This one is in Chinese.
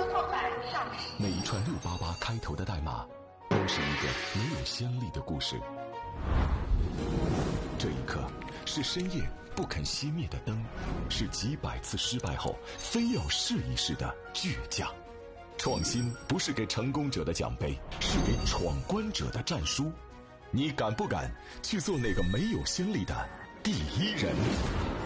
创版上市。 每一串688开头的代码，都是一个没有先例的故事。这一刻，是深夜不肯熄灭的灯，是几百次失败后非要试一试的倔强。创新不是给成功者的奖杯，是给闯关者的战书。你敢不敢去做那个没有先例的第一人？